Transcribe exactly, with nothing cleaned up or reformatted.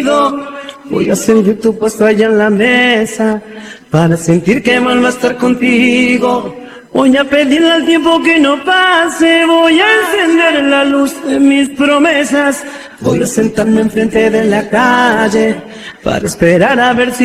Voy a sentir tu puesto allá en la mesa para sentir que vuelvo a estar contigo. Voy a pedirle al tiempo que no pase, voy a encender la luz de mis promesas. Voy a sentarme enfrente de la calle para esperar a ver si